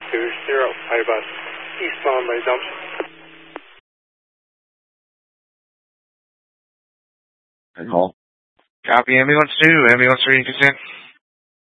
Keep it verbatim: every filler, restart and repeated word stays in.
two zero, Airbus, eastbound by junction. Good call. Copy, ambulance two, ambulance three, consent.